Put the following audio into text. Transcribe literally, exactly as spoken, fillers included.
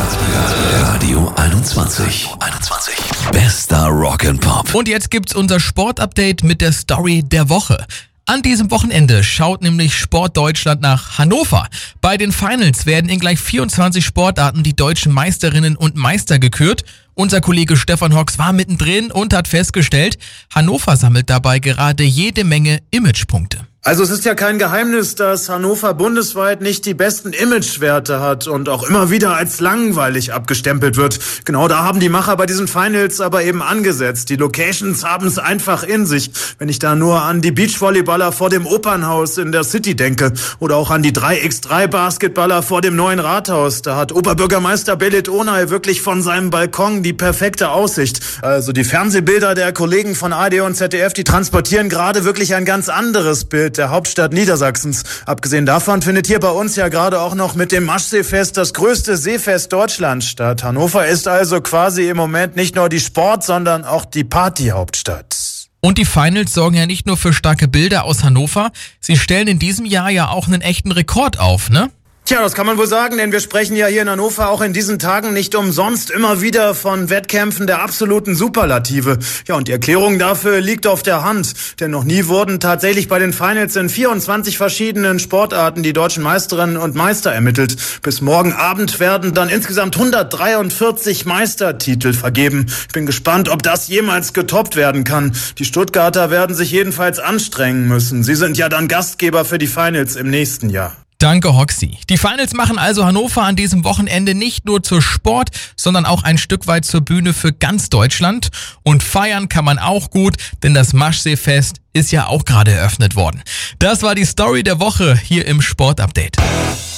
Radio einundzwanzig. Bester Rock'n'Pop. Und jetzt gibt's unser Sportupdate mit der Story der Woche. An diesem Wochenende schaut nämlich Sport Deutschland nach Hannover. Bei den Finals werden in gleich vierundzwanzig Sportarten die deutschen Meisterinnen und Meister gekürt. Unser Kollege Stefan Hocks war mittendrin und hat festgestellt, Hannover sammelt dabei gerade jede Menge Imagepunkte. Also es ist ja kein Geheimnis, dass Hannover bundesweit nicht die besten Imagewerte hat und auch immer wieder als langweilig abgestempelt wird. Genau da haben die Macher bei diesen Finals aber eben angesetzt. Die Locations haben es einfach in sich. Wenn ich da nur an die Beachvolleyballer vor dem Opernhaus in der City denke oder auch an die drei gegen drei Basketballer vor dem neuen Rathaus. Da hat Oberbürgermeister Belit Onay wirklich von seinem Balkon die perfekte Aussicht. Also die Fernsehbilder der Kollegen von A R D und Z D F, die transportieren gerade wirklich ein ganz anderes Bild der Hauptstadt Niedersachsens. Abgesehen davon findet hier bei uns ja gerade auch noch mit dem Maschseefest das größte Seefest Deutschlands statt. Hannover ist also quasi im Moment nicht nur die Sport-, sondern auch die Partyhauptstadt. Und die Finals sorgen ja nicht nur für starke Bilder aus Hannover, sie stellen in diesem Jahr ja auch einen echten Rekord auf, ne? Tja, das kann man wohl sagen, denn wir sprechen ja hier in Hannover auch in diesen Tagen nicht umsonst immer wieder von Wettkämpfen der absoluten Superlative. Ja, und die Erklärung dafür liegt auf der Hand, denn noch nie wurden tatsächlich bei den Finals in vierundzwanzig verschiedenen Sportarten die deutschen Meisterinnen und Meister ermittelt. Bis morgen Abend werden dann insgesamt hundertdreiundvierzig Meistertitel vergeben. Ich bin gespannt, ob das jemals getoppt werden kann. Die Stuttgarter werden sich jedenfalls anstrengen müssen. Sie sind ja dann Gastgeber für die Finals im nächsten Jahr. Danke, Hoxie. Die Finals machen also Hannover an diesem Wochenende nicht nur zur Sport, sondern auch ein Stück weit zur Bühne für ganz Deutschland. Und feiern kann man auch gut, denn das Maschseefest ist ja auch gerade eröffnet worden. Das war die Story der Woche hier im Sportupdate.